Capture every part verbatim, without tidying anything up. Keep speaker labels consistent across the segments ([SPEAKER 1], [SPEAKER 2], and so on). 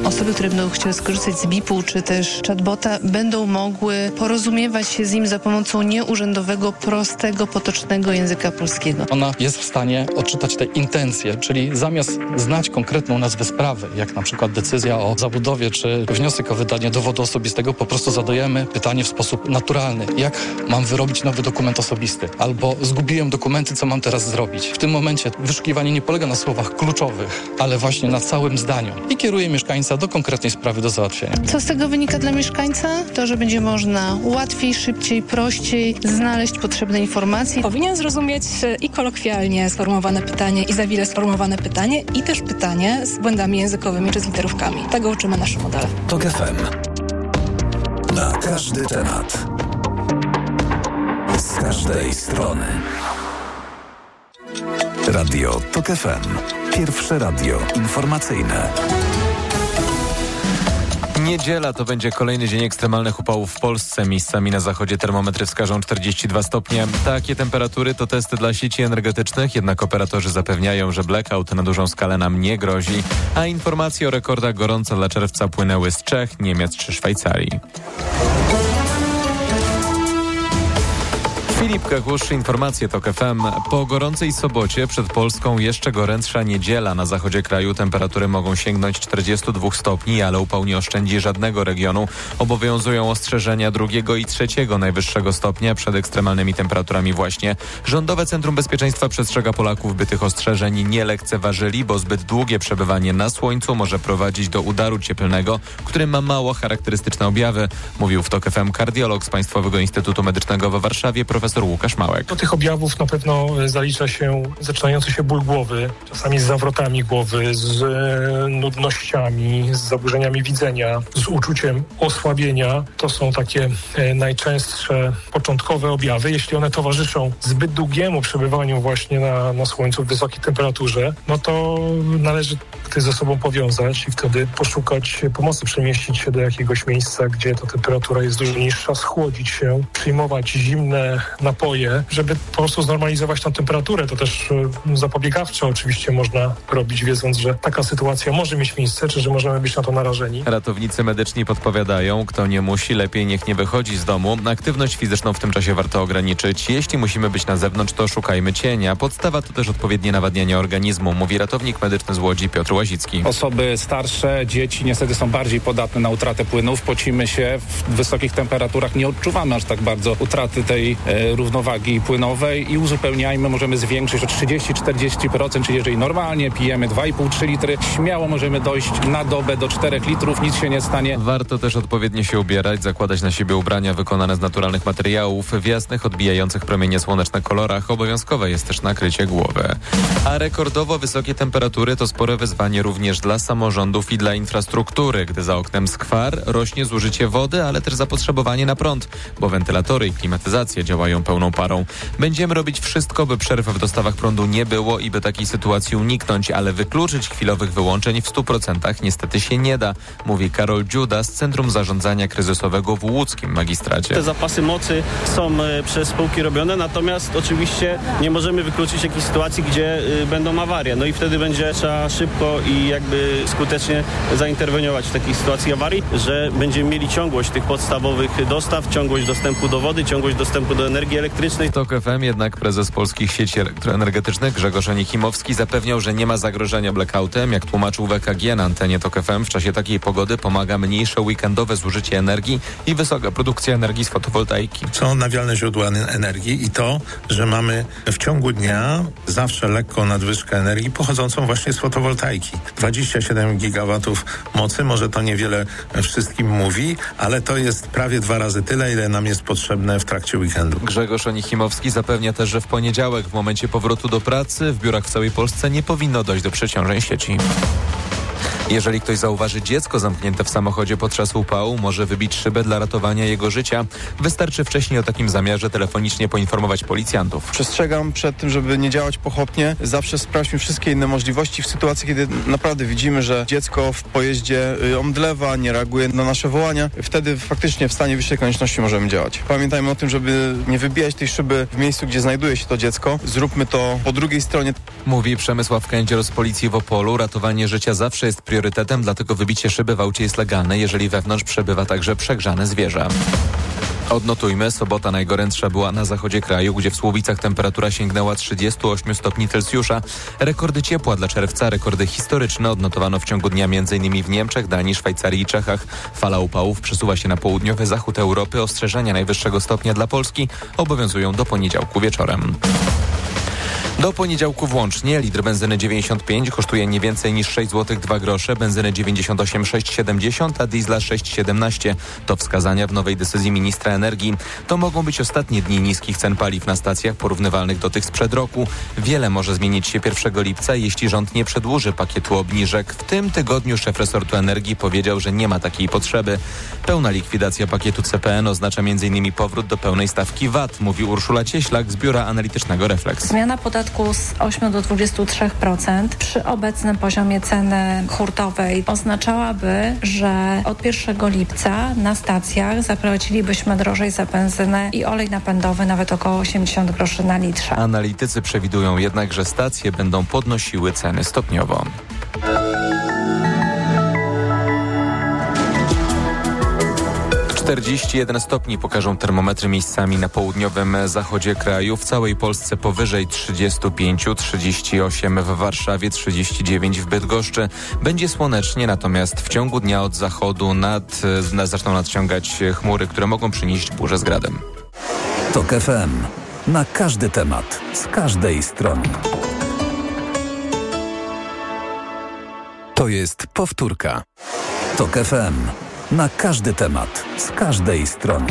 [SPEAKER 1] Osoby, które będą chciały skorzystać z B I P-u czy też chatbota, będą mogły porozumiewać się z nim za pomocą nieurzędowego, prostego, potocznego języka polskiego.
[SPEAKER 2] Ona jest w stanie odczytać te intencje, czyli zamiast znać konkretną nazwę sprawy, jak na przykład decyzja o zabudowie czy wniosek o wydanie dowodu osobistego, po prostu zadajemy pytanie w sposób naturalny. Jak mam wyrobić nowy dokument osobisty? Albo zgubiłem dokumenty, co mam teraz zrobić? W tym momencie wyszukiwanie nie polega na słowach kluczowych, ale właśnie na całym zdaniu i kieruje mieszkańca do konkretnej sprawy do załatwienia.
[SPEAKER 1] Co z tego wynika dla mieszkańca? To, że będzie można łatwiej, szybciej, prościej znaleźć potrzebne informacje.
[SPEAKER 3] Powinien zrozumieć i kolokwialnie sformułowane pytanie, i zawile sformułowane pytanie, i też pytanie z błędami językowymi czy z literówkami. Tego uczymy nasze modele.
[SPEAKER 4] TOK F M. Na każdy temat. Z każdej strony. Radio TOK F M. Pierwsze radio informacyjne.
[SPEAKER 5] Niedziela to będzie kolejny dzień ekstremalnych upałów w Polsce. Miejscami na zachodzie termometry wskażą czterdzieści dwa stopnie. Takie temperatury to testy dla sieci energetycznych, jednak operatorzy zapewniają, że blackout na dużą skalę nam nie grozi, a informacje o rekordach gorąca dla czerwca płynęły z Czech, Niemiec czy Szwajcarii. Filip Kakusz, informacje TOK F M. Po gorącej sobocie przed Polską jeszcze gorętsza niedziela. Na zachodzie kraju temperatury mogą sięgnąć czterdziestu dwóch stopni, ale upał nie oszczędzi żadnego regionu. Obowiązują ostrzeżenia drugiego i trzeciego najwyższego stopnia przed ekstremalnymi temperaturami właśnie. Rządowe Centrum Bezpieczeństwa przestrzega Polaków, by tych ostrzeżeń nie lekceważyli, bo zbyt długie przebywanie na słońcu może prowadzić do udaru cieplnego, który ma mało charakterystyczne objawy, mówił w TOK F M kardiolog z Państwowego Instytutu Medycznego we Warszawie, profesor Łukasz Małek.
[SPEAKER 6] Do tych objawów na pewno zalicza się zaczynający się ból głowy, czasami z zawrotami głowy, z nudnościami, z zaburzeniami widzenia, z uczuciem osłabienia. To są takie najczęstsze początkowe objawy. Jeśli one towarzyszą zbyt długiemu przebywaniu właśnie na, na słońcu w wysokiej temperaturze, no to należy to ze sobą powiązać i wtedy poszukać pomocy, przemieścić się do jakiegoś miejsca, gdzie ta temperatura jest dużo niższa, schłodzić się, przyjmować zimne napoje, żeby po prostu znormalizować tę temperaturę. To też zapobiegawczo oczywiście można robić, wiedząc, że taka sytuacja może mieć miejsce, czy że możemy być na to narażeni.
[SPEAKER 5] Ratownicy medyczni podpowiadają, kto nie musi, lepiej niech nie wychodzi z domu. Aktywność fizyczną w tym czasie warto ograniczyć. Jeśli musimy być na zewnątrz, to szukajmy cienia. Podstawa to też odpowiednie nawadnianie organizmu, mówi ratownik medyczny z Łodzi Piotr Łazicki.
[SPEAKER 7] Osoby starsze, dzieci niestety są bardziej podatne na utratę płynów. Pocimy się w wysokich temperaturach, nie odczuwamy aż tak bardzo utraty tej e, równowagi płynowej i uzupełniajmy, możemy zwiększyć o trzydzieści do czterdziestu procent, czyli jeżeli normalnie pijemy dwa i pół do trzech litry, śmiało możemy dojść na dobę do czterech litrów, nic się nie stanie.
[SPEAKER 5] Warto też odpowiednio się ubierać, zakładać na siebie ubrania wykonane z naturalnych materiałów, w jasnych, odbijających promienie słoneczne kolorach. Obowiązkowe jest też nakrycie głowy. A rekordowo wysokie temperatury to spore wyzwanie również dla samorządów i dla infrastruktury, gdy za oknem skwar, rośnie zużycie wody, ale też zapotrzebowanie na prąd, bo wentylatory i klimatyzacja działają pełną parą. Będziemy robić wszystko, by przerw w dostawach prądu nie było i by takiej sytuacji uniknąć, ale wykluczyć chwilowych wyłączeń w stu procentach niestety się nie da, mówi Karol Dziuda z Centrum Zarządzania Kryzysowego w łódzkim magistracie.
[SPEAKER 8] Te zapasy mocy są y, przez spółki robione, natomiast oczywiście nie możemy wykluczyć jakiejś sytuacji, gdzie y, będą awarie. No i wtedy będzie trzeba szybko i jakby skutecznie zainterweniować w takiej sytuacji awarii, że będziemy mieli ciągłość tych podstawowych dostaw, ciągłość dostępu do wody, ciągłość dostępu do energii elektrycznej.
[SPEAKER 5] W TOK F M jednak prezes Polskich Sieci Elektroenergetycznych Grzegorz Onichimowski zapewniał, że nie ma zagrożenia blackoutem. Jak tłumaczył W K G na antenie TOK F M, w czasie takiej pogody pomaga mniejsze weekendowe zużycie energii i wysoka produkcja energii z fotowoltaiki.
[SPEAKER 9] Są odnawialne źródła energii i to, że mamy w ciągu dnia zawsze lekką nadwyżkę energii pochodzącą właśnie z fotowoltaiki. dwadzieścia siedem gigawatów mocy, może to niewiele wszystkim mówi, ale to jest prawie dwa razy tyle, ile nam jest potrzebne w trakcie weekendu.
[SPEAKER 5] Grzegorz Onichimowski zapewnia też, że w poniedziałek w momencie powrotu do pracy w biurach w całej Polsce nie powinno dojść do przeciążeń sieci. Jeżeli ktoś zauważy dziecko zamknięte w samochodzie podczas upału, może wybić szybę dla ratowania jego życia. Wystarczy wcześniej o takim zamiarze telefonicznie poinformować policjantów.
[SPEAKER 10] Przestrzegam przed tym, żeby nie działać pochopnie. Zawsze sprawdźmy wszystkie inne możliwości w sytuacji, kiedy naprawdę widzimy, że dziecko w pojeździe omdlewa, nie reaguje na nasze wołania. Wtedy faktycznie w stanie wyższej konieczności możemy działać. Pamiętajmy o tym, żeby nie wybijać tej szyby w miejscu, gdzie znajduje się to dziecko. Zróbmy to po drugiej stronie.
[SPEAKER 5] Mówi Przemysław Kędzior z Policji w Opolu. Ratowanie życia zawsze jest priorytetem, dlatego wybicie szyby w aucie jest legalne, jeżeli wewnątrz przebywa także przegrzane zwierzę. Odnotujmy, sobota najgorętsza była na zachodzie kraju, gdzie w Słubicach temperatura sięgnęła trzydzieści osiem stopni Celsjusza. Rekordy ciepła dla czerwca, rekordy historyczne odnotowano w ciągu dnia m.in. w Niemczech, Danii, Szwajcarii i Czechach. Fala upałów przesuwa się na południowy zachód Europy. Ostrzeżenia najwyższego stopnia dla Polski obowiązują do poniedziałku wieczorem. Do poniedziałku włącznie litr benzyny dziewięćdziesiąt pięć kosztuje nie więcej niż sześć złotych dwa grosze, benzyny dziewięćdziesiąt osiem sześć siedemdziesiąt, a diesla sześć siedemnaście. To wskazania w nowej decyzji ministra energii. To mogą być ostatnie dni niskich cen paliw na stacjach porównywalnych do tych sprzed roku. Wiele może zmienić się pierwszego lipca, jeśli rząd nie przedłuży pakietu obniżek. W tym tygodniu szef resortu energii powiedział, że nie ma takiej potrzeby. Pełna likwidacja pakietu C P N oznacza m.in. powrót do pełnej stawki V A T, mówi Urszula Cieślak z biura analitycznego Reflex.
[SPEAKER 11] Zmiana podatku z ośmiu do dwudziestu trzech procent przy obecnym poziomie ceny hurtowej oznaczałaby, że od pierwszego lipca na stacjach zapłacilibyśmy drożej za benzynę i olej napędowy nawet około osiemdziesiąt groszy na litrze.
[SPEAKER 5] Analitycy przewidują jednak, że stacje będą podnosiły ceny stopniowo. czterdzieści jeden stopni pokażą termometry miejscami na południowym zachodzie kraju. W całej Polsce powyżej trzydzieści pięć, trzydzieści osiem w Warszawie, trzydzieści dziewięć w Bydgoszczy. Będzie słonecznie, natomiast w ciągu dnia od zachodu nad, nad, zaczną nadciągać chmury, które mogą przynieść burzę z gradem.
[SPEAKER 4] TOK F M. Na każdy temat, z każdej strony. To jest powtórka. TOK F M. Na każdy temat, z każdej strony.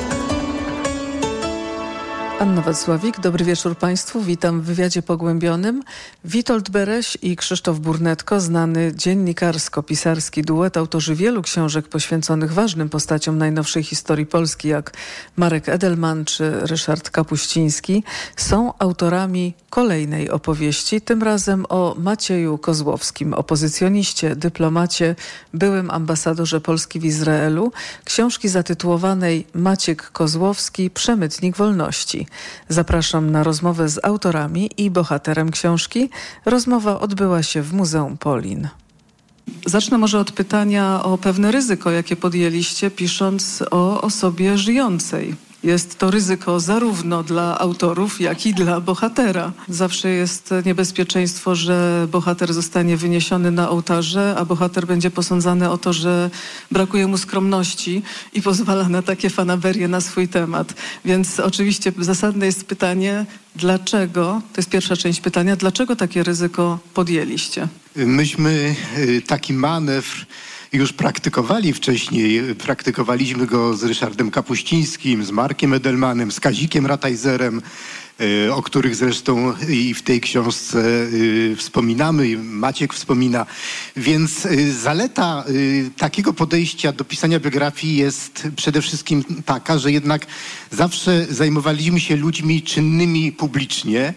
[SPEAKER 12] Anna Wacławik, dobry wieczór Państwu. Witam w wywiadzie pogłębionym. Witold Bereś i Krzysztof Burnetko, znany dziennikarsko-pisarski duet, autorzy wielu książek poświęconych ważnym postaciom najnowszej historii Polski, jak Marek Edelman czy Ryszard Kapuściński, są autorami kolejnej opowieści, tym razem o Macieju Kozłowskim, opozycjoniście, dyplomacie, byłym ambasadorze Polski w Izraelu, książki zatytułowanej Maciek Kozłowski, przemytnik wolności. Zapraszam na rozmowę z autorami i bohaterem książki. Rozmowa odbyła się w Muzeum Polin. Zacznę może od pytania o pewne ryzyko, jakie podjęliście, pisząc o osobie żyjącej. Jest to ryzyko zarówno dla autorów, jak i dla bohatera. Zawsze jest niebezpieczeństwo, że bohater zostanie wyniesiony na ołtarze, a bohater będzie posądzany o to, że brakuje mu skromności i pozwala na takie fanaberie na swój temat. Więc oczywiście zasadne jest pytanie, dlaczego, to jest pierwsza część pytania, dlaczego takie ryzyko podjęliście?
[SPEAKER 13] Myśmy taki manewr już praktykowali wcześniej. Praktykowaliśmy go z Ryszardem Kapuścińskim, z Markiem Edelmanem, z Kazikiem Ratajzerem, o których zresztą i w tej książce wspominamy, i Maciek wspomina. Więc zaleta takiego podejścia do pisania biografii jest przede wszystkim taka, że jednak zawsze zajmowaliśmy się ludźmi czynnymi publicznie,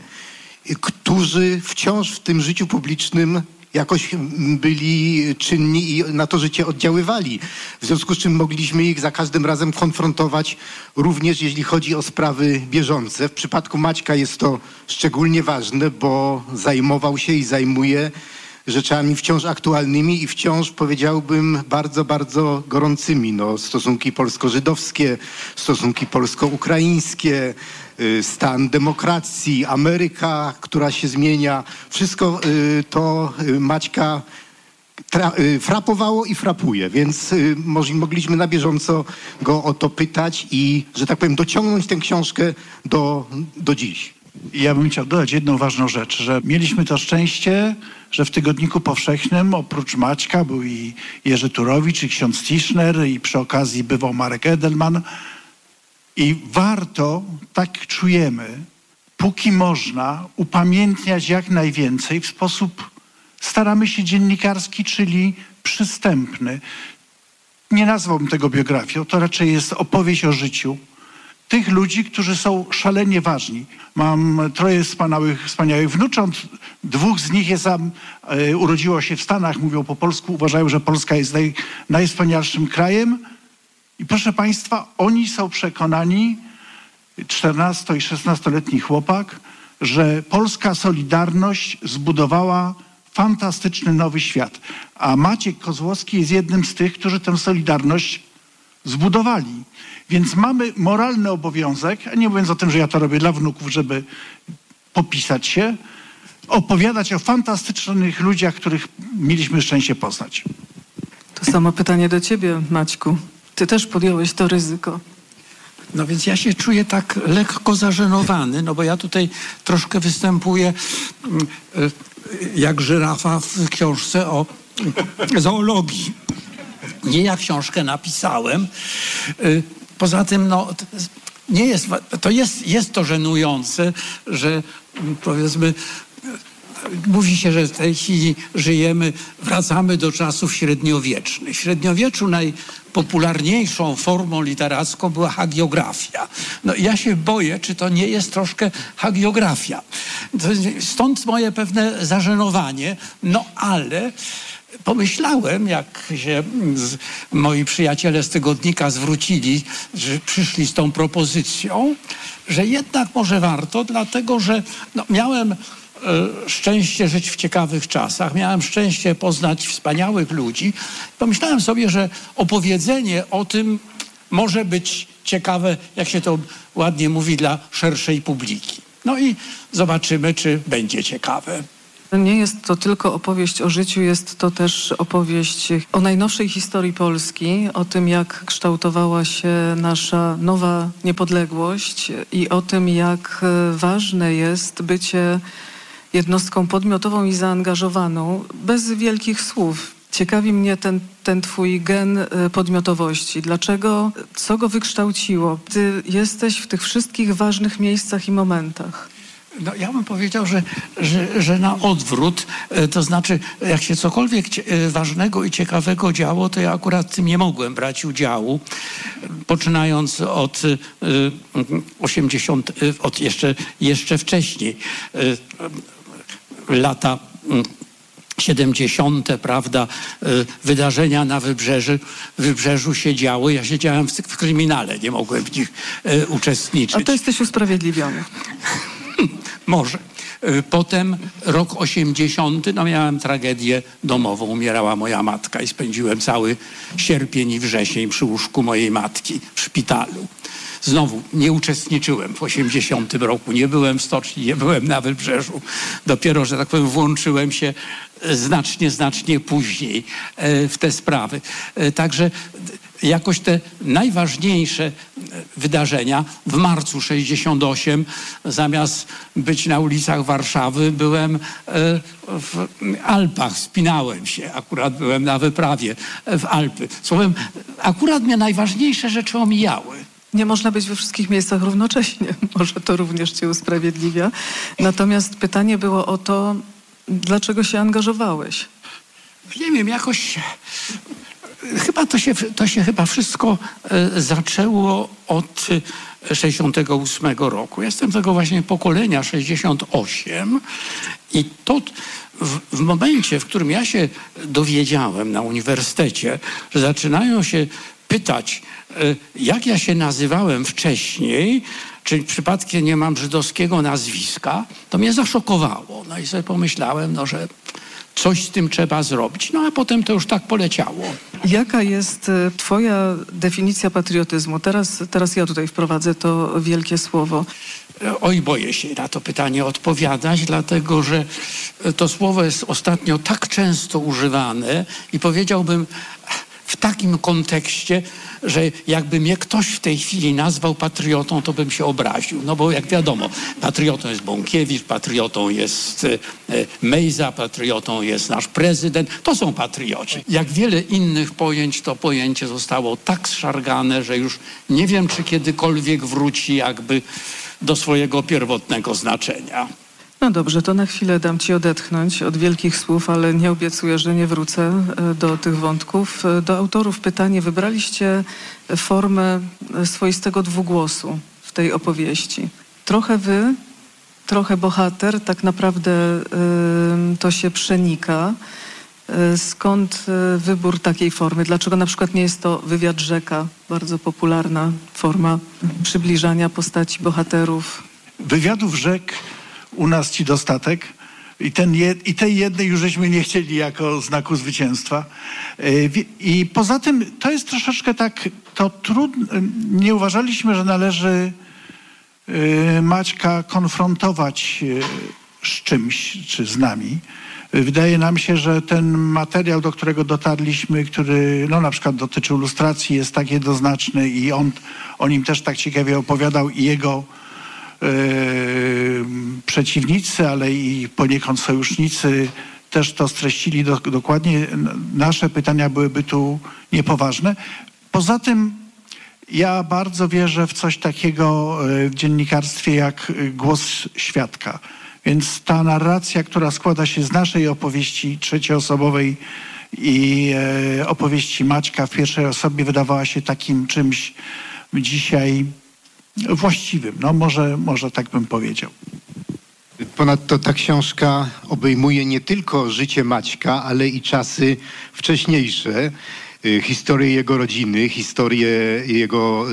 [SPEAKER 13] którzy wciąż w tym życiu publicznym jakoś byli czynni i na to życie oddziaływali. W związku z czym mogliśmy ich za każdym razem konfrontować, również jeśli chodzi o sprawy bieżące. W przypadku Maćka jest to szczególnie ważne, bo zajmował się i zajmuje rzeczami wciąż aktualnymi i wciąż, powiedziałbym, bardzo, bardzo gorącymi. No, stosunki polsko-żydowskie, stosunki polsko-ukraińskie, stan demokracji, Ameryka, która się zmienia. Wszystko to Maćka frapowało i frapuje, więc mogliśmy na bieżąco go o to pytać i, że tak powiem, dociągnąć tę książkę do, do dziś.
[SPEAKER 14] Ja bym chciał dodać jedną ważną rzecz, że mieliśmy to szczęście, że w Tygodniku Powszechnym oprócz Maćka był i Jerzy Turowicz, i ksiądz Tischner, i przy okazji bywał Marek Edelman. I warto, tak czujemy, póki można, upamiętniać jak najwięcej w sposób, staramy się, dziennikarski, czyli przystępny. Nie nazwałbym tego biografią, to raczej jest opowieść o życiu tych ludzi, którzy są szalenie ważni. Mam troje wspaniałych, wspaniałych wnucząt. Dwóch z nich jest tam, e, urodziło się w Stanach, mówią po polsku, uważają, że Polska jest naj, najwspanialszym krajem. I proszę Państwa, oni są przekonani, czternasto- i szesnastoletni chłopak, że polska Solidarność zbudowała fantastyczny nowy świat. A Maciek Kozłowski jest jednym z tych, którzy tę Solidarność zbudowali. Więc mamy moralny obowiązek, a nie mówiąc o tym, że ja to robię dla wnuków, żeby popisać się, opowiadać o fantastycznych ludziach, których mieliśmy szczęście poznać.
[SPEAKER 12] To samo pytanie do ciebie, Maćku. Ty też podjąłeś to ryzyko.
[SPEAKER 15] No więc ja się czuję tak lekko zażenowany, no bo ja tutaj troszkę występuję jak żyrafa w książce o zoologii. Nie ja książkę napisałem. Poza tym, no, nie jest, to jest, jest to żenujące, że powiedzmy, mówi się, że w tej chwili żyjemy, wracamy do czasów średniowiecznych. W średniowieczu najpopularniejszą formą literacką była hagiografia. No ja się boję, czy to nie jest troszkę hagiografia. Stąd moje pewne zażenowanie, no ale pomyślałem, jak się moi przyjaciele z tygodnika zwrócili, że przyszli z tą propozycją, że jednak może warto, dlatego że no, miałem szczęście żyć w ciekawych czasach, miałem szczęście poznać wspaniałych ludzi. Pomyślałem sobie, że opowiedzenie o tym może być ciekawe, jak się to ładnie mówi, dla szerszej publiki. No i zobaczymy, czy będzie ciekawe.
[SPEAKER 12] Nie jest to tylko opowieść o życiu, jest to też opowieść o najnowszej historii Polski, o tym, jak kształtowała się nasza nowa niepodległość i o tym, jak ważne jest bycie jednostką podmiotową i zaangażowaną, bez wielkich słów. Ciekawi mnie ten, ten twój gen podmiotowości. Dlaczego? Co go wykształciło? Ty jesteś w tych wszystkich ważnych miejscach i momentach.
[SPEAKER 15] No, ja bym powiedział, że, że, że na odwrót, to znaczy jak się cokolwiek ważnego i ciekawego działo, to ja akurat w tym nie mogłem brać udziału, poczynając od osiemdziesiąt, od jeszcze, jeszcze wcześniej, lata siedemdziesiąte, prawda, wydarzenia na wybrzeży, wybrzeżu się działy. Ja siedziałem w, w kryminale, nie mogłem w nich uczestniczyć.
[SPEAKER 12] A to jesteś usprawiedliwiony.
[SPEAKER 15] Może. Potem rok osiemdziesiąty, no miałem tragedię domową, umierała moja matka i spędziłem cały sierpień i wrzesień przy łóżku mojej matki w szpitalu. Znowu nie uczestniczyłem w osiemdziesiątym roku, nie byłem w stoczni, nie byłem na wybrzeżu. Dopiero, że tak powiem, włączyłem się znacznie, znacznie później w te sprawy. Także jakoś te najważniejsze wydarzenia w marcu sześćdziesiątego ósmego zamiast być na ulicach Warszawy byłem w Alpach, wspinałem się, akurat byłem na wyprawie w Alpy. Słowem, akurat mnie najważniejsze rzeczy omijały.
[SPEAKER 12] Nie można być we wszystkich miejscach równocześnie. Może to również cię usprawiedliwia. Natomiast pytanie było o to, dlaczego się angażowałeś?
[SPEAKER 15] Nie wiem, jakoś... Chyba to się, to się chyba wszystko e, zaczęło od sześćdziesiątego ósmego roku. Jestem tego właśnie pokolenia sześćdziesiąt osiem i to w, w momencie, w którym ja się dowiedziałem na uniwersytecie, że zaczynają się pytać, e, jak ja się nazywałem wcześniej, czy przypadkiem nie mam żydowskiego nazwiska, to mnie zaszokowało. No i sobie pomyślałem, no, że coś z tym trzeba zrobić. No a potem to już tak poleciało.
[SPEAKER 12] Jaka jest twoja definicja patriotyzmu? Teraz, teraz ja tutaj wprowadzę to wielkie słowo.
[SPEAKER 15] Oj, boję się na to pytanie odpowiadać, dlatego że to słowo jest ostatnio tak często używane i powiedziałbym w takim kontekście, że jakby mnie ktoś w tej chwili nazwał patriotą, to bym się obraził. No bo jak wiadomo, patriotą jest Bąkiewicz, patriotą jest Mejza, patriotą jest nasz prezydent. To są patrioci. Jak wiele innych pojęć, to pojęcie zostało tak zszargane, że już nie wiem, czy kiedykolwiek wróci jakby do swojego pierwotnego znaczenia.
[SPEAKER 12] No dobrze, to na chwilę dam ci odetchnąć od wielkich słów, ale nie obiecuję, że nie wrócę do tych wątków. Do autorów pytanie. Wybraliście formę swoistego dwugłosu w tej opowieści. Trochę wy, trochę bohater, tak naprawdę y, to się przenika. Y, skąd y, wybór takiej formy? Dlaczego na przykład nie jest to wywiad rzeka, bardzo popularna forma przybliżania postaci bohaterów?
[SPEAKER 14] Wywiadów rzek u nas ci dostatek. I, ten je, I tej jednej już żeśmy nie chcieli jako znaku zwycięstwa. I poza tym to jest troszeczkę tak, to trudno, nie uważaliśmy, że należy Maćka konfrontować z czymś, czy z nami. Wydaje nam się, że ten materiał, do którego dotarliśmy, który no, na przykład dotyczył lustracji, jest tak jednoznaczny i on o nim też tak ciekawie opowiadał i jego yy, przeciwnicy, ale i poniekąd sojusznicy też to streścili do, dokładnie. Nasze pytania byłyby tu niepoważne. Poza tym ja bardzo wierzę w coś takiego w dziennikarstwie jak głos świadka. Więc ta narracja, która składa się z naszej opowieści trzecioosobowej i e, opowieści Maćka w pierwszej osobie, wydawała się takim czymś dzisiaj właściwym. No może, może tak bym powiedział.
[SPEAKER 13] Ponadto ta książka obejmuje nie tylko życie Maćka, ale i czasy wcześniejsze. Historię jego rodziny, historię jego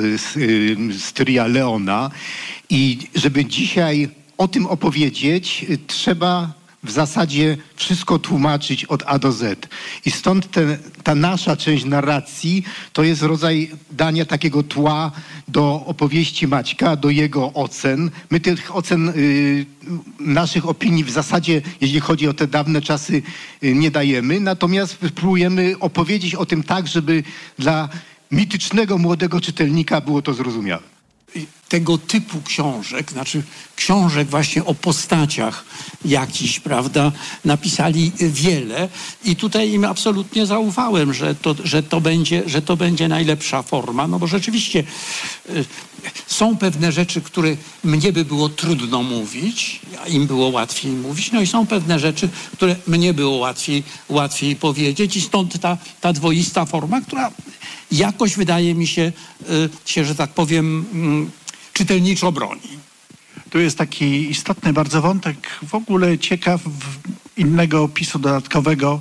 [SPEAKER 13] stryja Leona. I żeby dzisiaj o tym opowiedzieć, trzeba w zasadzie wszystko tłumaczyć od A do Z. I stąd te, ta nasza część narracji to jest rodzaj dania takiego tła do opowieści Maćka, do jego ocen. My tych ocen, y, naszych opinii w zasadzie, jeśli chodzi o te dawne czasy, y, nie dajemy. Natomiast próbujemy opowiedzieć o tym tak, żeby dla mitycznego młodego czytelnika było to zrozumiałe.
[SPEAKER 15] Tego typu książek, znaczy książek właśnie o postaciach jakichś, prawda, napisali wiele i tutaj im absolutnie zaufałem, że to, że to będzie, że to będzie najlepsza forma, no bo rzeczywiście y, są pewne rzeczy, które mnie by było trudno mówić, a im było łatwiej mówić, no i są pewne rzeczy, które mnie było łatwiej, łatwiej powiedzieć i stąd ta, ta dwoista forma, która jakoś wydaje mi się, y, się że tak powiem, y, czytelniczo broni.
[SPEAKER 14] Tu jest taki istotny bardzo wątek, w ogóle ciekaw innego opisu dodatkowego,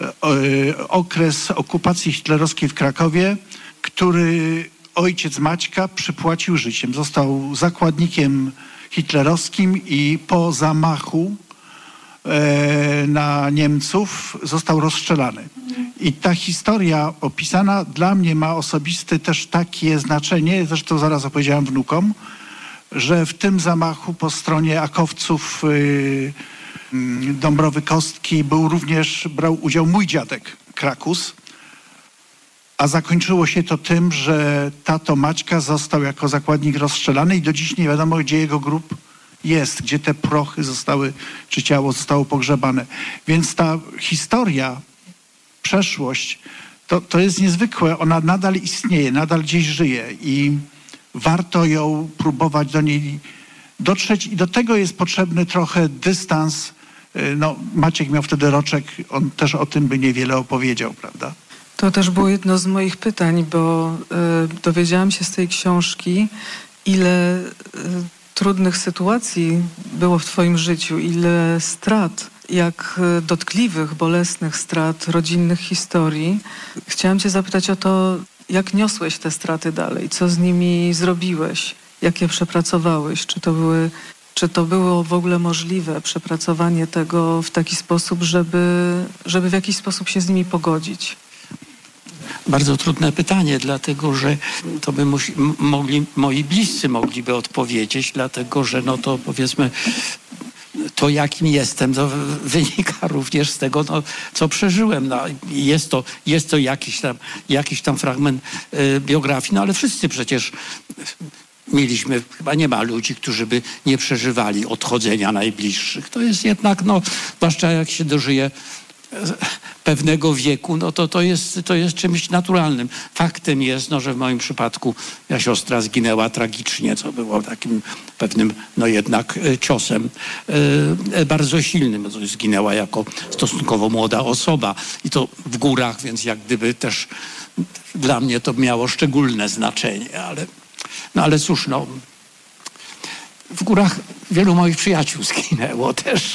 [SPEAKER 14] e, okres okupacji hitlerowskiej w Krakowie, który ojciec Maćka przypłacił życiem. Został zakładnikiem hitlerowskim i po zamachu e, na Niemców został rozstrzelany. I ta historia opisana dla mnie ma osobiste też takie znaczenie, zresztą zaraz opowiedziałem wnukom, że w tym zamachu po stronie akowców yy, Dąbrowy Kostki był również, brał udział mój dziadek Krakus, a zakończyło się to tym, że tato Maćka został jako zakładnik rozstrzelany i do dziś nie wiadomo, gdzie jego grób jest, gdzie te prochy zostały, czy ciało zostało pogrzebane. Więc ta historia, przeszłość, to, to jest niezwykłe. Ona nadal istnieje, nadal gdzieś żyje i warto ją próbować do niej dotrzeć i do tego jest potrzebny trochę dystans. No, Maciek miał wtedy roczek, on też o tym by niewiele opowiedział, prawda?
[SPEAKER 12] To też było jedno z moich pytań, bo y, dowiedziałam się z tej książki, ile y, trudnych sytuacji było w twoim życiu, ile strat, jak dotkliwych, bolesnych strat, rodzinnych historii. Chciałam cię zapytać o to, jak niosłeś te straty dalej, co z nimi zrobiłeś, jak je przepracowałeś, czy to były, czy to było w ogóle możliwe przepracowanie tego w taki sposób, żeby, żeby w jakiś sposób się z nimi pogodzić?
[SPEAKER 15] Bardzo trudne pytanie, dlatego że to by musi, mogli, moi bliscy mogliby odpowiedzieć, dlatego że no to powiedzmy to, jakim jestem, to wynika również z tego, no, co przeżyłem. No, jest to, jest to jakiś tam, jakiś tam fragment y, biografii, no ale wszyscy przecież mieliśmy, chyba nie ma ludzi, którzy by nie przeżywali odchodzenia najbliższych. To jest jednak, no, zwłaszcza jak się dożyje pewnego wieku, no to, to, jest, to jest czymś naturalnym. Faktem jest, no, że w moim przypadku moja siostra zginęła tragicznie, co było takim pewnym, no jednak ciosem e, bardzo silnym. Zginęła jako stosunkowo młoda osoba i to w górach, więc jak gdyby też dla mnie to miało szczególne znaczenie, ale, no ale cóż, no, w górach wielu moich przyjaciół zginęło też.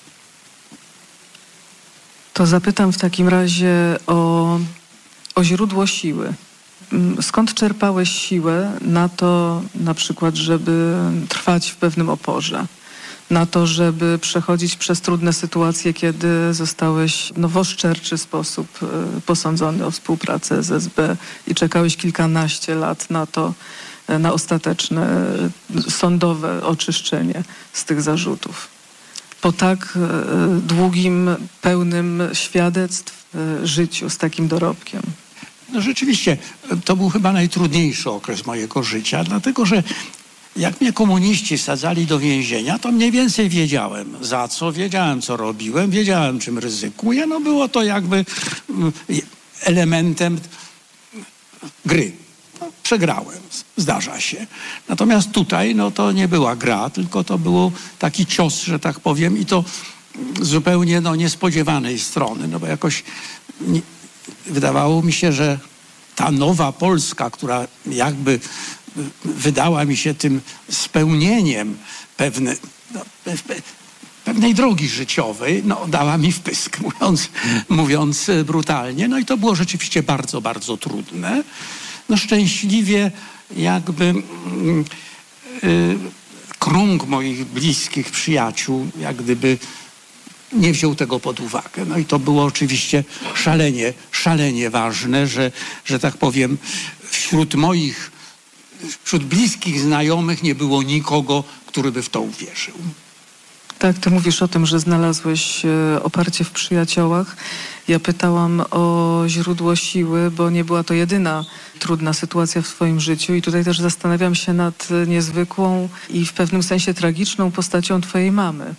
[SPEAKER 12] To zapytam w takim razie o, o źródło siły. Skąd czerpałeś siłę na to, na przykład, żeby trwać w pewnym oporze? na to, żeby przechodzić przez trudne sytuacje, kiedy zostałeś no, w oszczerczy sposób y, posądzony o współpracę z S B i czekałeś kilkanaście lat na to, y, na ostateczne y, sądowe oczyszczenie z tych zarzutów. Po tak y, długim, pełnym świadectw y, życiu z takim dorobkiem.
[SPEAKER 15] No rzeczywiście, to był chyba najtrudniejszy okres mojego życia, dlatego że jak mnie komuniści sadzali do więzienia, to mniej więcej wiedziałem za co, wiedziałem co robiłem, wiedziałem czym ryzykuję. No było to jakby elementem gry. No, przegrałem, zdarza się. Natomiast tutaj no to nie była gra, tylko to był taki cios, że tak powiem, i to zupełnie no, niespodziewanej strony, no bo jakoś nie, wydawało mi się, że ta nowa Polska, która jakby wydała mi się tym spełnieniem pewne, no, pewnej drogi życiowej, no, dała mi w pysk, mówiąc, mówiąc brutalnie. No i to było rzeczywiście bardzo, bardzo trudne. No szczęśliwie jakby yy, krąg moich bliskich przyjaciół jak gdyby nie wziął tego pod uwagę. No i to było oczywiście szalenie, szalenie ważne, że, że tak powiem, wśród moich, wśród bliskich znajomych nie było nikogo, który by w to uwierzył.
[SPEAKER 12] Tak, ty mówisz o tym, że znalazłeś oparcie w przyjaciołach. Ja pytałam o źródło siły, bo nie była to jedyna trudna sytuacja w twoim życiu i tutaj też zastanawiam się nad niezwykłą i w pewnym sensie tragiczną postacią twojej mamy.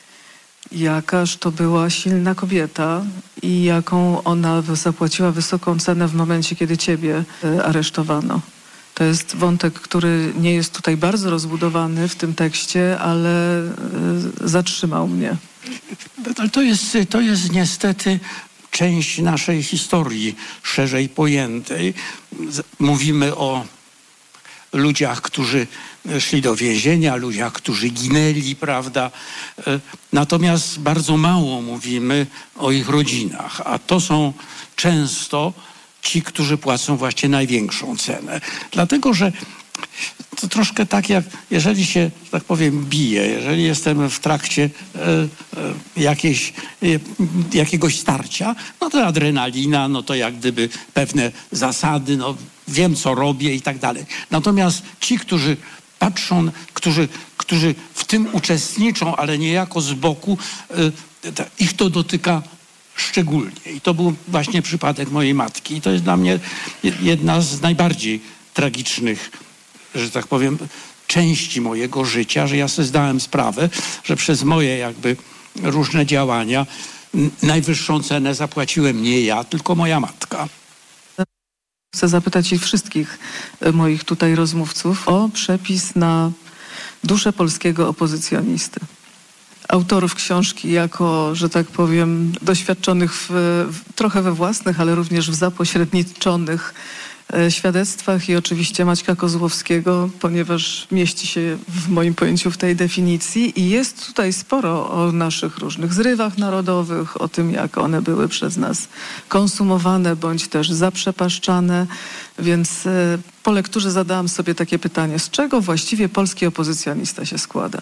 [SPEAKER 12] Jakaż to była silna kobieta i jaką ona zapłaciła wysoką cenę w momencie, kiedy ciebie aresztowano. To jest wątek, który nie jest tutaj bardzo rozbudowany w tym tekście, ale zatrzymał mnie.
[SPEAKER 15] To jest, to jest niestety część naszej historii szerzej pojętej. Mówimy o ludziach, którzy szli do więzienia, ludziach, którzy ginęli, prawda? Natomiast bardzo mało mówimy o ich rodzinach, a to są często ci, którzy płacą właśnie największą cenę. Dlatego, że to troszkę tak jak, jeżeli się, tak powiem, biję, jeżeli jestem w trakcie e, e, jakiejś, e, jakiegoś starcia, no to adrenalina, no to jak gdyby pewne zasady, no wiem co robię i tak dalej. Natomiast ci, którzy patrzą, którzy, którzy w tym uczestniczą, ale niejako z boku, e, ta, ich to dotyka szczególnie. I to był właśnie przypadek mojej matki. I to jest dla mnie jedna z najbardziej tragicznych, że tak powiem, części mojego życia, że ja sobie zdałem sprawę, że przez moje jakby różne działania najwyższą cenę zapłaciłem nie ja, tylko moja matka.
[SPEAKER 12] Chcę zapytać i wszystkich moich tutaj rozmówców o przepis na duszę polskiego opozycjonisty. Autorów książki jako, że tak powiem, doświadczonych w, w, trochę we własnych, ale również w zapośredniczonych e, świadectwach i oczywiście Maćka Kozłowskiego, ponieważ mieści się w moim pojęciu w tej definicji i jest tutaj sporo o naszych różnych zrywach narodowych, o tym, jak one były przez nas konsumowane bądź też zaprzepaszczane, więc e, po lekturze zadałam sobie takie pytanie, z czego właściwie polski opozycjonista się składa?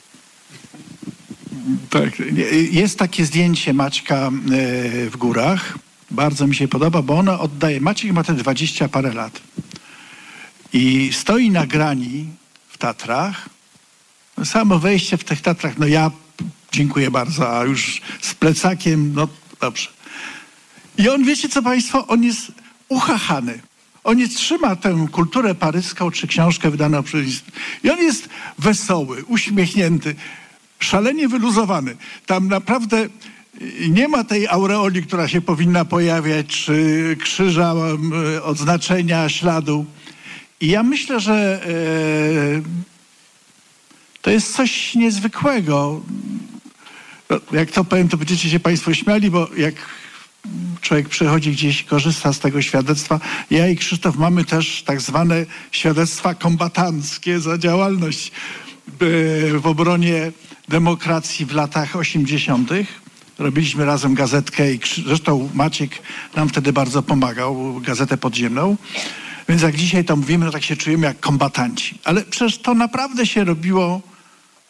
[SPEAKER 14] Tak, jest takie zdjęcie Maćka w górach. Bardzo mi się podoba, bo ono oddaje... Maciek ma te dwadzieścia parę lat. I stoi na grani w Tatrach. Samo wejście w tych Tatrach, no ja dziękuję bardzo, a już z plecakiem, no dobrze. I on, wiecie co państwo, on jest uchachany. On nie trzyma tę kulturę paryską, czy książkę wydaną przez... I on jest wesoły, uśmiechnięty, szalenie wyluzowany. Tam naprawdę nie ma tej aureoli, która się powinna pojawiać, czy krzyża, odznaczenia, śladu. I ja myślę, że e, to jest coś niezwykłego. No, jak to powiem, to będziecie się państwo śmiali, bo jak człowiek przychodzi gdzieś, korzysta z tego świadectwa. Ja i Krzysztof mamy też tak zwane świadectwa kombatanckie za działalność w obronie demokracji w latach osiemdziesiątych. Robiliśmy razem gazetkę i zresztą Maciek nam wtedy bardzo pomagał, Gazetę Podziemną. Więc jak dzisiaj to mówimy, no tak się czujemy jak kombatanci. Ale przecież to naprawdę się robiło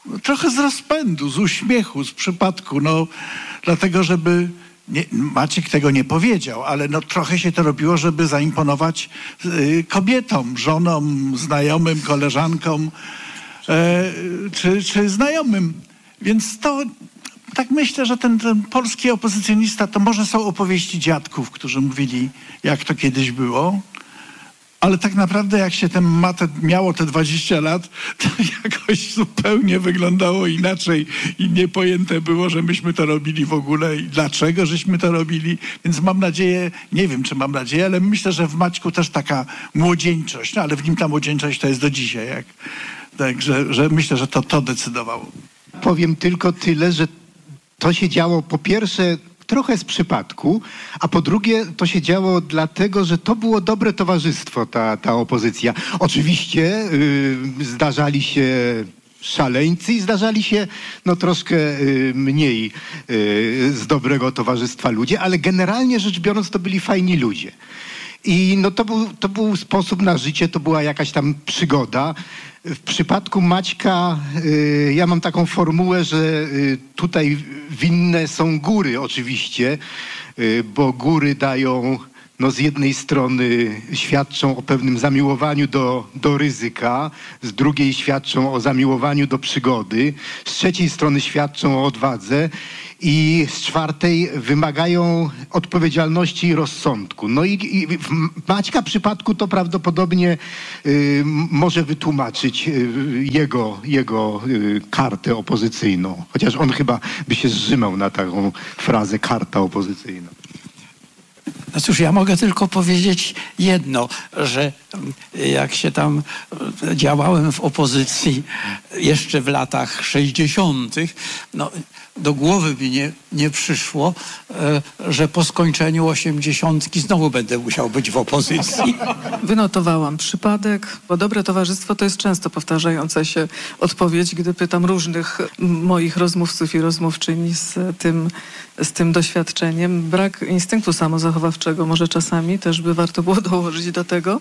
[SPEAKER 14] trochę z rozpędu, z uśmiechu, z przypadku, no dlatego, żeby nie, Maciek tego nie powiedział, ale no trochę się to robiło, żeby zaimponować y, kobietom, żonom, znajomym, koleżankom e, czy, czy znajomym. Więc to tak myślę, że ten, ten polski opozycjonista to może są opowieści dziadków, którzy mówili, jak to kiedyś było. Ale tak naprawdę jak się ten ma te, miało te dwadzieścia lat, to jakoś zupełnie wyglądało inaczej i niepojęte było, że myśmy to robili w ogóle i dlaczego żeśmy to robili. Więc mam nadzieję, nie wiem czy mam nadzieję, ale myślę, że w Maćku też taka młodzieńczość, no ale w nim ta młodzieńczość to jest do dzisiaj. Jak, tak, że, że myślę, że to to decydowało.
[SPEAKER 13] Powiem tylko tyle, że to się działo po pierwsze trochę z przypadku, a po drugie to się działo dlatego, że to było dobre towarzystwo, ta, ta opozycja. Oczywiście yy, zdarzali się szaleńcy i zdarzali się no troszkę yy, mniej yy, z dobrego towarzystwa ludzie, ale generalnie rzecz biorąc to byli fajni ludzie. I no to był, to był sposób na życie, to była jakaś tam przygoda. W przypadku Maćka y, ja mam taką formułę, że y, tutaj winne są góry oczywiście, y, bo góry dają, no z jednej strony świadczą o pewnym zamiłowaniu do, do ryzyka, z drugiej świadczą o zamiłowaniu do przygody, z trzeciej strony świadczą o odwadze i z czwartej wymagają odpowiedzialności i rozsądku. No i, i w Maćka przypadku to prawdopodobnie y, może wytłumaczyć y, jego, jego y, kartę opozycyjną. Chociaż on chyba by się zżymał na taką frazę karta opozycyjna.
[SPEAKER 15] No cóż, ja mogę tylko powiedzieć jedno, że jak się tam działałem w opozycji jeszcze w latach sześćdziesiątych, no do głowy mi nie, nie przyszło, że po skończeniu osiemdziesiątki znowu będę musiał być w opozycji.
[SPEAKER 12] Wynotowałam przypadek, bo dobre towarzystwo to jest często powtarzająca się odpowiedź, gdy pytam różnych moich rozmówców i rozmówczyń z tym, z tym doświadczeniem. Brak instynktu samozachowawczego może czasami też by warto było dołożyć do tego,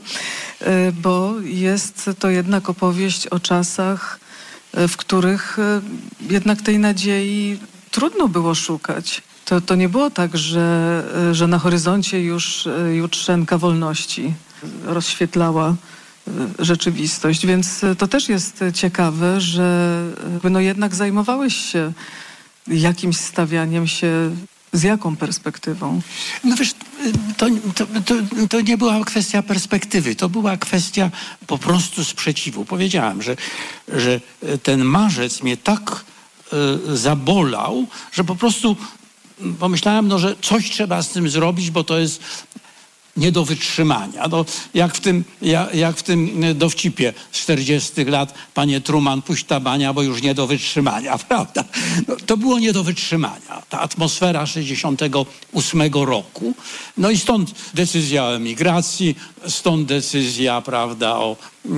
[SPEAKER 12] bo jest to jednak opowieść o czasach, w których jednak tej nadziei trudno było szukać. To, to nie było tak, że, że na horyzoncie już jutrzenka wolności rozświetlała rzeczywistość, więc to też jest ciekawe, że no jednak zajmowałeś się jakimś stawianiem się. Z jaką perspektywą?
[SPEAKER 15] No wiesz, to, to, to, to nie była kwestia perspektywy, to była kwestia po prostu sprzeciwu. Powiedziałem, że, że ten marzec mnie tak y, zabolał, że po prostu pomyślałem, no, że coś trzeba z tym zrobić, bo to jest nie do wytrzymania. No, jak, w tym, jak, jak w tym dowcipie z czterdziestych lat, panie Truman, puść ta bania, bo już nie do wytrzymania, prawda? No, to było nie do wytrzymania. Ta atmosfera sześćdziesiątego ósmego roku. No i stąd decyzja o emigracji, stąd decyzja, prawda, o,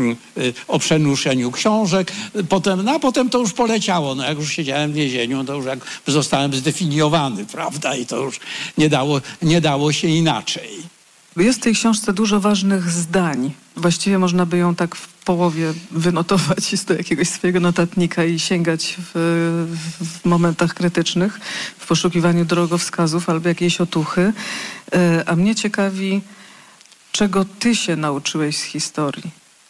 [SPEAKER 15] o przenuszeniu książek. Potem, no a potem to już poleciało. No jak już siedziałem w więzieniu, to już jak zostałem zdefiniowany, prawda? I to już nie dało, nie dało się inaczej.
[SPEAKER 12] Jest w tej książce dużo ważnych zdań. Właściwie można by ją tak w połowie wynotować do jakiegoś swojego notatnika i sięgać w, w momentach krytycznych, w poszukiwaniu drogowskazów albo jakiejś otuchy. A mnie ciekawi, czego ty się nauczyłeś z historii?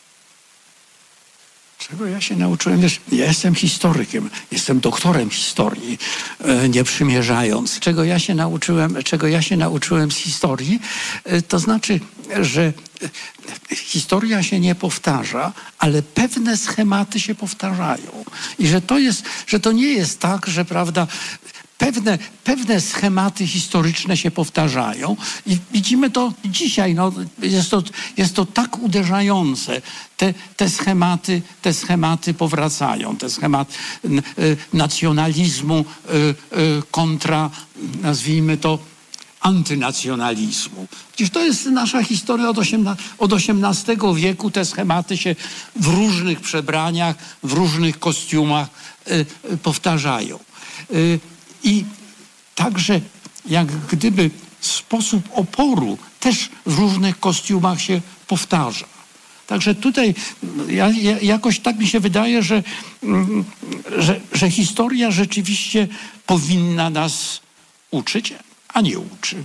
[SPEAKER 15] Czego ja się nauczyłem? Wiesz, ja jestem historykiem, jestem doktorem historii, e, nie przymierzając. Czego ja się nauczyłem, czego ja się nauczyłem z historii, e, to znaczy, że historia się nie powtarza, ale pewne schematy się powtarzają. I że to jest, że to nie jest tak, że prawda, Pewne, pewne schematy historyczne się powtarzają i widzimy to dzisiaj. No, jest, to, jest to tak uderzające. Te, te, schematy, te schematy powracają. Te schemat y, nacjonalizmu y, y, kontra, nazwijmy to, antynacjonalizmu. Przecież to jest nasza historia od, od osiemnastego wieku. Te schematy się w różnych przebraniach, w różnych kostiumach y, y, powtarzają. Y, I także jak gdyby sposób oporu też w różnych kostiumach się powtarza. Także tutaj ja, ja, jakoś tak mi się wydaje, że, że, że historia rzeczywiście powinna nas uczyć, a nie uczy.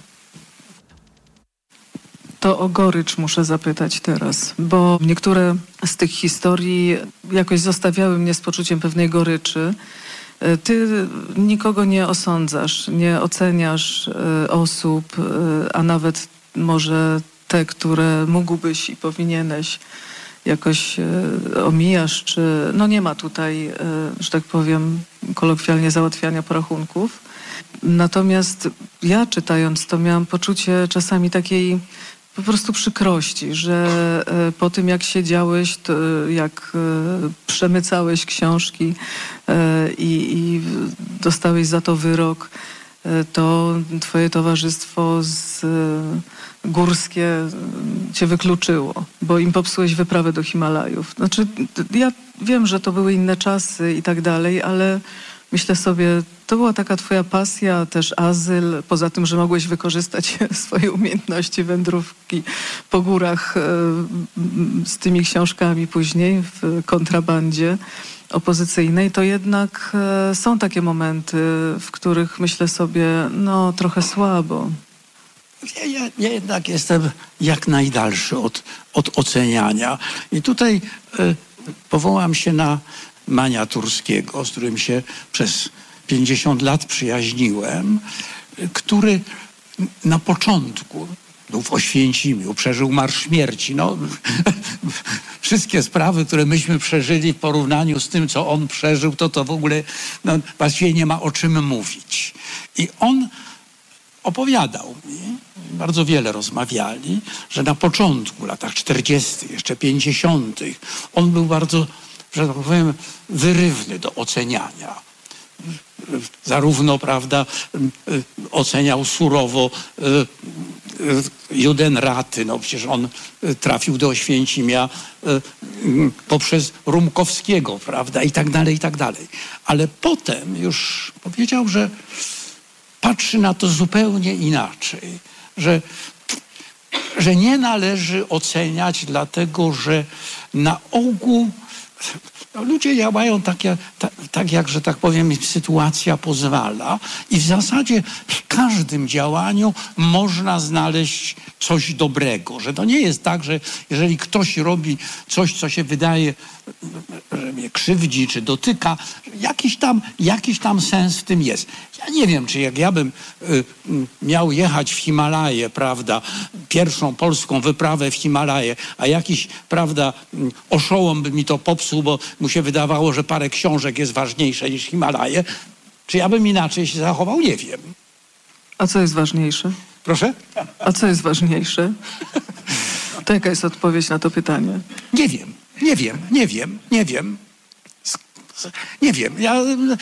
[SPEAKER 12] To o gorycz muszę zapytać teraz, bo niektóre z tych historii jakoś zostawiały mnie z poczuciem pewnej goryczy. Ty nikogo nie osądzasz, nie oceniasz osób, a nawet może te, które mógłbyś i powinieneś jakoś omijasz, czy no nie ma tutaj, że tak powiem, kolokwialnie załatwiania porachunków. Natomiast ja czytając to miałam poczucie czasami takiej po prostu przykrości, że po tym jak siedziałeś, to jak przemycałeś książki i, i dostałeś za to wyrok, to twoje towarzystwo z górskie cię wykluczyło, bo im popsułeś wyprawę do Himalajów. Znaczy, ja wiem, że to były inne czasy i tak dalej, ale myślę sobie, to była taka twoja pasja, też azyl, poza tym, że mogłeś wykorzystać swoje umiejętności wędrówki po górach z tymi książkami później w kontrabandzie opozycyjnej, to jednak są takie momenty, w których myślę sobie, no trochę słabo.
[SPEAKER 15] Ja, ja, ja jednak jestem jak najdalszy od, od oceniania. I tutaj y, powołam się na Mania Turskiego, z którym się przez pięćdziesiąt lat przyjaźniłem, który na początku był w Oświęcimiu, przeżył Marsz Śmierci. No, wszystkie sprawy, które myśmy przeżyli w porównaniu z tym, co on przeżył, to to w ogóle no, właściwie nie ma o czym mówić. I on opowiadał mi, bardzo wiele rozmawiali, że na początku, w latach czterdziestych, jeszcze pięćdziesiątych, on był bardzo, że tak powiem, wyrywny do oceniania. Zarówno, prawda, oceniał surowo Judenraty, no przecież on trafił do Oświęcimia poprzez Rumkowskiego, prawda, i tak dalej, i tak dalej. Ale potem już powiedział, że patrzy na to zupełnie inaczej, że, że nie należy oceniać, dlatego że na ogół no, ludzie działają tak jak, tak, tak jak, że tak powiem, sytuacja pozwala i w zasadzie w każdym działaniu można znaleźć coś dobrego, że to nie jest tak, że jeżeli ktoś robi coś, co się wydaje, że mnie krzywdzi, czy dotyka, jakiś tam, jakiś tam sens w tym jest. Ja nie wiem, czy jak ja bym y, miał jechać w Himalaje, prawda, pierwszą polską wyprawę w Himalaje, a jakiś, prawda, oszołom by mi to popsuł, bo mu się wydawało, że parę książek jest ważniejsze niż Himalaje, czy ja bym inaczej się zachował, nie wiem.
[SPEAKER 12] A co jest ważniejsze?
[SPEAKER 15] Proszę?
[SPEAKER 12] A co jest ważniejsze? To jaka jest odpowiedź na to pytanie?
[SPEAKER 15] Nie wiem, nie wiem, nie wiem, nie wiem. Nie wiem. Ja,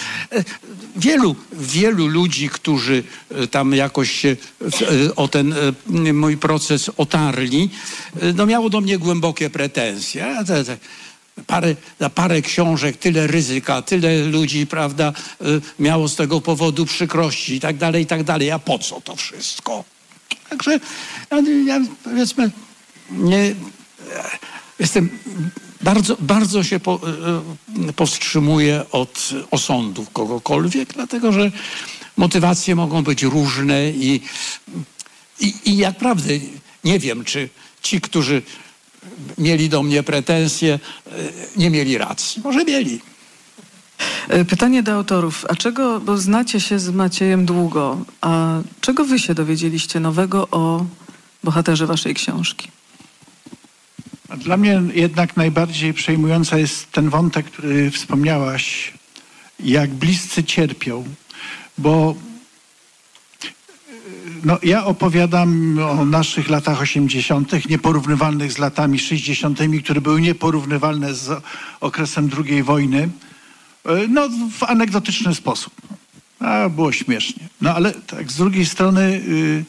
[SPEAKER 15] wielu, wielu ludzi, którzy tam jakoś się o ten mój proces otarli, no miało do mnie głębokie pretensje. Parę, za parę książek, tyle ryzyka, tyle ludzi, prawda, miało z tego powodu przykrości i tak dalej, i tak dalej. A po co to wszystko? Także ja, ja powiedzmy, nie, jestem bardzo, bardzo się po, powstrzymuję od osądów kogokolwiek, dlatego że motywacje mogą być różne i, i, i jak prawdę nie wiem, czy ci, którzy mieli do mnie pretensje, nie mieli racji. Może mieli.
[SPEAKER 12] Pytanie do autorów. A czego, bo znacie się z Maciejem długo, a czego wy się dowiedzieliście nowego o bohaterze waszej książki?
[SPEAKER 14] Dla mnie jednak najbardziej przejmująca jest ten wątek, który wspomniałaś, jak bliscy cierpią, bo no, ja opowiadam o naszych latach osiemdziesiątych, nieporównywalnych z latami sześćdziesiątymi, które były nieporównywalne z okresem drugiej wojny, no w anegdotyczny sposób. A było śmiesznie. No ale tak z drugiej strony y,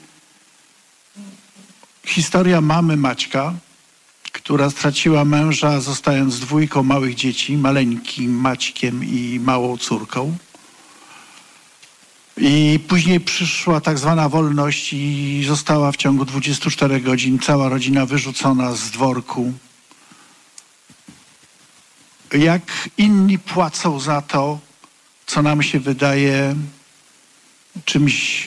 [SPEAKER 14] historia mamy Maćka, która straciła męża, zostając z dwójką małych dzieci, maleńkim Maćkiem i małą córką. I później przyszła tak zwana wolność i została w ciągu dwudziestu czterech godzin cała rodzina wyrzucona z dworku jak inni płacą za to, co nam się wydaje czymś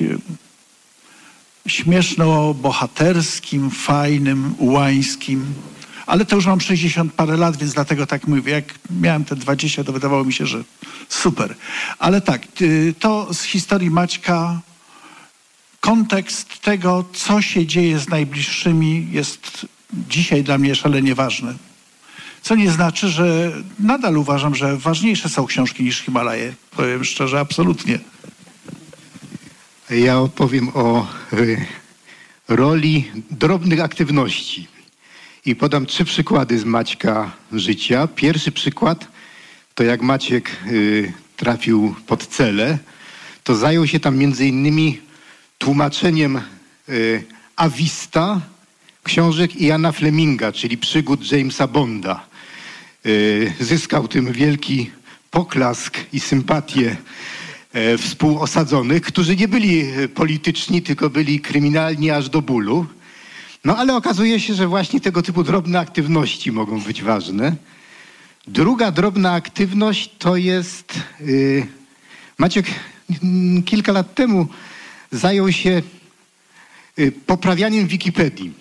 [SPEAKER 14] śmieszno-bohaterskim, fajnym, ułańskim. Ale to już mam sześćdziesiąt parę lat, więc dlatego tak mówię. Jak miałem te dwadzieścia, to wydawało mi się, że super. Ale tak, to z historii Maćka kontekst tego, co się dzieje z najbliższymi, jest dzisiaj dla mnie szalenie ważny. Co nie znaczy, że nadal uważam, że ważniejsze są książki niż Himalaje. Powiem szczerze, absolutnie.
[SPEAKER 13] Ja opowiem o y, roli drobnych aktywności i podam trzy przykłady z Maćka życia. Pierwszy przykład to jak Maciek y, trafił pod celę, to zajął się tam między innymi tłumaczeniem y, Avista, książek Iana Fleminga, czyli przygód Jamesa Bonda. Y, zyskał tym wielki poklask i sympatię y, współosadzonych, którzy nie byli polityczni, tylko byli kryminalni aż do bólu. No ale okazuje się, że właśnie tego typu drobne aktywności mogą być ważne. Druga drobna aktywność to jest... Y, Maciek y, kilka lat temu zajął się y, poprawianiem Wikipedii.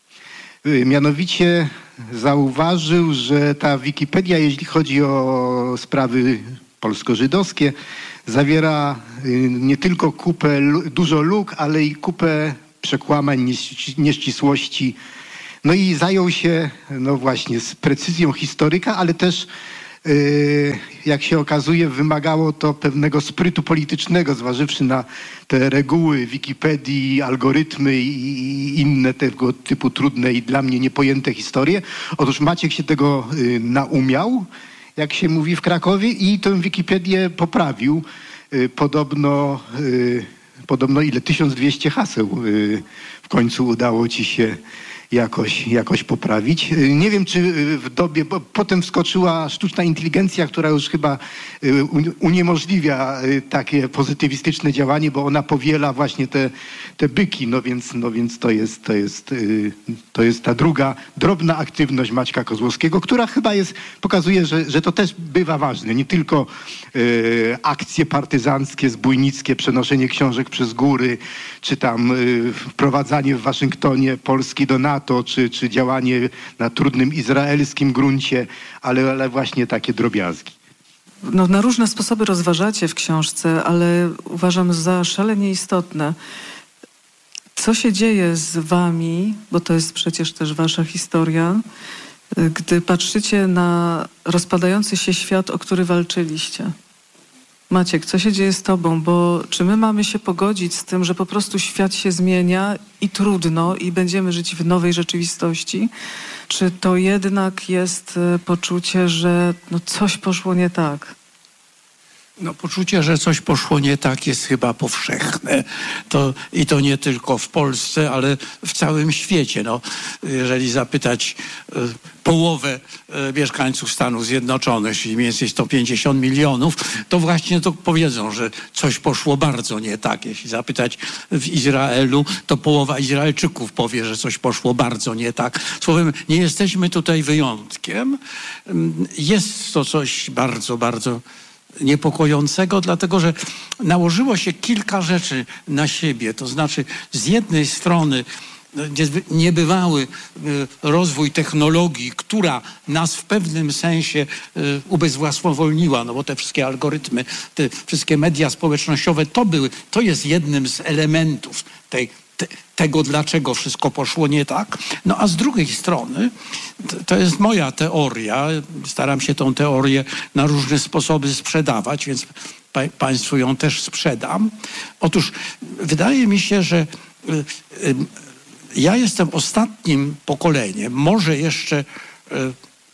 [SPEAKER 13] Y, mianowicie zauważył, że ta Wikipedia, jeśli chodzi o sprawy polsko-żydowskie, zawiera y, nie tylko kupę, dużo luk, ale i kupę przekłamań, nieścisłości. No i zajął się, no właśnie, z precyzją historyka, ale też, yy, jak się okazuje, wymagało to pewnego sprytu politycznego, zważywszy na te reguły Wikipedii, algorytmy i, i inne tego typu trudne i dla mnie niepojęte historie. Otóż Maciek się tego yy, naumiał, jak się mówi w Krakowie, i tę Wikipedię poprawił. Yy, podobno... Yy, Podobno ile? tysiąc dwieście haseł yy, w końcu udało ci się jakoś, jakoś poprawić. Yy, nie wiem, czy w dobie, bo potem wskoczyła sztuczna inteligencja, która już chyba yy, uniemożliwia yy, takie pozytywistyczne działanie, bo ona powiela właśnie te, te byki. No więc, no więc to jest, to jest, yy, to jest ta druga drobna aktywność Maćka Kozłowskiego, która chyba jest, pokazuje, że, że to też bywa ważne. Nie tylko yy, akcje partyzanckie, zbójnickie, przenoszenie książek przez góry, czy tam yy, wprowadzanie w Waszyngtonie Polski do NATO, czy, czy działanie na trudnym izraelskim gruncie, ale, ale właśnie takie drobiazgi.
[SPEAKER 12] No, na różne sposoby rozważacie w książce, ale uważam za szalenie istotne. Co się dzieje z wami, bo to jest przecież też wasza historia, gdy patrzycie na rozpadający się świat, o który walczyliście? Maciek, co się dzieje z tobą? Bo czy my mamy się pogodzić z tym, że po prostu świat się zmienia i trudno i będziemy żyć w nowej rzeczywistości? Czy to jednak jest poczucie, że no coś poszło nie tak?
[SPEAKER 15] No, poczucie, że coś poszło nie tak, jest chyba powszechne. To, i to nie tylko w Polsce, ale w całym świecie. No, jeżeli zapytać y, połowę y, mieszkańców Stanów Zjednoczonych, czyli mniej więcej sto pięćdziesiąt milionów, to właśnie to powiedzą, że coś poszło bardzo nie tak. Jeśli zapytać w Izraelu, to połowa Izraelczyków powie, że coś poszło bardzo nie tak. Słowem, nie jesteśmy tutaj wyjątkiem. Jest to coś bardzo, bardzo niepokojącego, dlatego że nałożyło się kilka rzeczy na siebie. To znaczy, z jednej strony niebywały rozwój technologii, która nas w pewnym sensie ubezwłasnowolniła, no bo te wszystkie algorytmy, te wszystkie media społecznościowe, to były, to jest jednym z elementów tej Te, tego, dlaczego wszystko poszło nie tak. No a z drugiej strony, to jest moja teoria, staram się tą teorię na różne sposoby sprzedawać, więc pa, Państwu ją też sprzedam. Otóż wydaje mi się, że y, y, ja jestem ostatnim pokoleniem, może jeszcze y,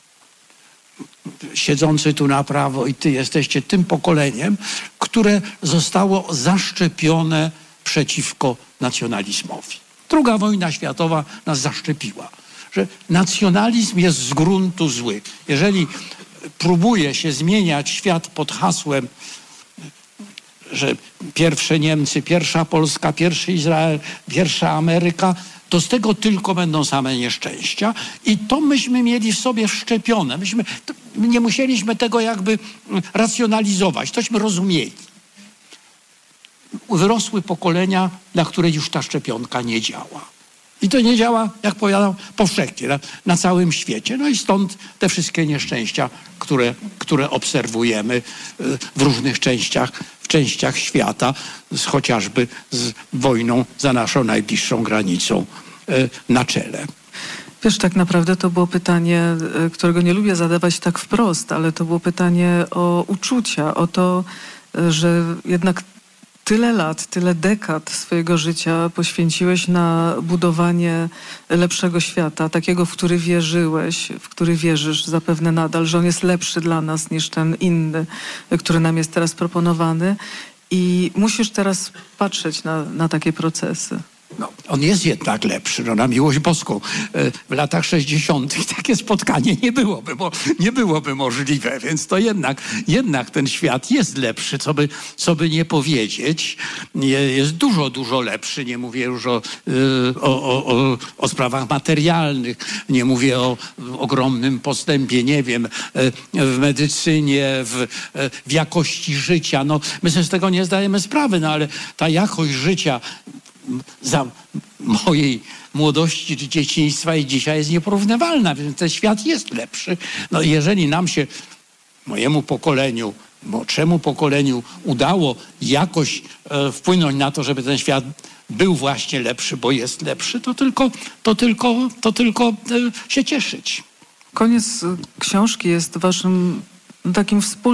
[SPEAKER 15] siedzący tu na prawo i ty jesteście tym pokoleniem, które zostało zaszczepione przeciwko nacjonalizmowi. Druga wojna światowa nas zaszczepiła, że nacjonalizm jest z gruntu zły. Jeżeli próbuje się zmieniać świat pod hasłem, że pierwsze Niemcy, pierwsza Polska, pierwszy Izrael, pierwsza Ameryka, to z tego tylko będą same nieszczęścia i to myśmy mieli w sobie wszczepione. Myśmy nie musieliśmy tego jakby racjonalizować, tośmy rozumieli. Wyrosły pokolenia, dla których już ta szczepionka nie działa. I to nie działa, jak powiadam, powszechnie, na, na całym świecie. No i stąd te wszystkie nieszczęścia, które, które obserwujemy w różnych częściach, w częściach świata, z, chociażby z wojną za naszą najbliższą granicą na czele.
[SPEAKER 12] Wiesz, tak naprawdę to było pytanie, którego nie lubię zadawać tak wprost, ale to było pytanie o uczucia, o to, że jednak tyle lat, tyle dekad swojego życia poświęciłeś na budowanie lepszego świata, takiego, w który wierzyłeś, w który wierzysz zapewne nadal, że on jest lepszy dla nas niż ten inny, który nam jest teraz proponowany. I musisz teraz patrzeć na, na takie procesy.
[SPEAKER 15] No, on jest jednak lepszy, no na miłość boską. W latach sześćdziesiątych takie spotkanie nie byłoby, bo nie byłoby możliwe, więc to jednak, jednak ten świat jest lepszy, co by, co by nie powiedzieć. Jest dużo, dużo lepszy. Nie mówię już o, o, o, o sprawach materialnych, nie mówię o ogromnym postępie, nie wiem, w medycynie, w, w jakości życia. No, my sobie z tego nie zdajemy sprawy, no ale ta jakość życia za mojej młodości czy dzieciństwa i dzisiaj jest nieporównywalna, więc ten świat jest lepszy. No jeżeli nam się, mojemu pokoleniu, młodszemu pokoleniu udało jakoś e, wpłynąć na to, żeby ten świat był właśnie lepszy, bo jest lepszy, to tylko, to tylko, to tylko e, się cieszyć.
[SPEAKER 12] Koniec książki jest waszym takim wspólnym